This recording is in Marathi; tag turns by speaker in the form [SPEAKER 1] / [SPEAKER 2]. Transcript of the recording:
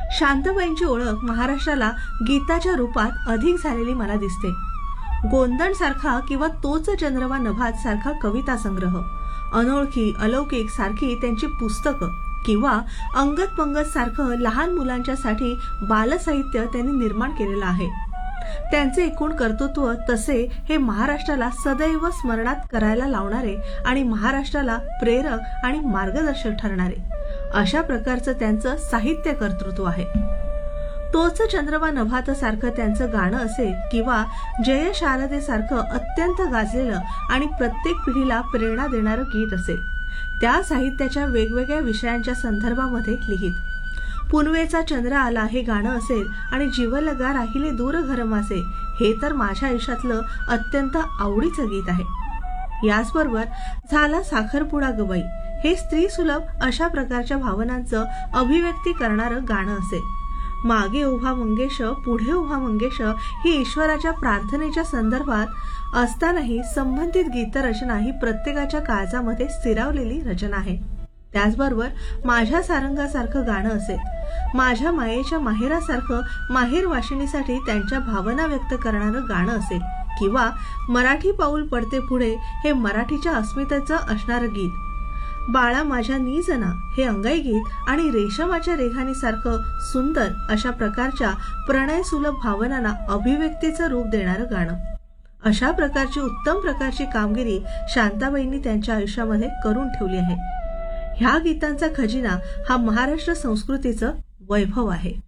[SPEAKER 1] शांताबाईंची ओळख महाराष्ट्राला गीताच्या रूपात अधिक झालेली मला दिसते. गोंदण सारखा किंवा तोच चंद्रमा नभात सारखा कविता संग्रह, अनोळखी अलौकिक सारखी त्यांची पुस्तकं किंवा अंगद पंगत सारखं लहान मुलांच्यासाठी बालसाहित्य त्यांनी निर्माण केलेलं आहे. त्यांचे एकूण कर्तृत्व तसे हे महाराष्ट्राला सदैव स्मरणात करायला लावणारे आणि महाराष्ट्राला प्रेरक आणि मार्गदर्शक ठरणारे अशा प्रकारचं त्यांचं साहित्य कर्तृत्व आहे. तोच चंद्रमा नभात सारखं त्यांचं गाणं असेल किंवा जय शारदे सारखं अत्यंत गाजलेलं आणि प्रत्येक पिढीला प्रेरणा देणारं गीत असेल, त्या साहित्याच्या वेगवेगळ्या विषयांच्या संदर्भामध्ये लिहित. पुनवेचा चंद्र आला हे गाणं असेल आणि जीवलगा राहिले दूर घरमासे हे तर माझ्या आयुष्यातलं अत्यंत आवडीचं गीत आहे. याचबरोबर झाला साखरपुडा गबाई हे स्त्री सुलभ अशा प्रकारच्या भावनांचं अभिव्यक्ती करणारं गाणं असेल. मागे उभा मंगेश पुढे उभा मंगेश ही ईश्वराच्या प्रार्थनेच्या संदर्भात असतानाही संबंधित गीतरचना ही प्रत्येकाच्या काळजामध्ये स्थिरावलेली रचना आहे. त्याचबरोबर माझ्या सारंगासारखं गाणं असेल, माझ्या मायेच्या माहेरासारखं माहेर वाशिणीसाठी त्यांच्या भावना व्यक्त करणारं गाणं असेल किंवा मराठी पाऊल पडते पुढे हे मराठीच्या अस्मितेचं असणारं गीत, बाळा माझ्या निजना हे अंगाई गीत आणि रेशमाच्या रेघानीसारखं सुंदर अशा प्रकारच्या प्रणय सुलभ भावनांना अभिव्यक्तीचं रूप देणारं गाणं. अशा प्रकारची उत्तम प्रकारची कामगिरी शांताबाईंनी त्यांच्या आयुष्यामध्ये करून ठेवली आहे. ह्या गीतांचा खजिना हा महाराष्ट्र संस्कृतीचं वैभव आहे.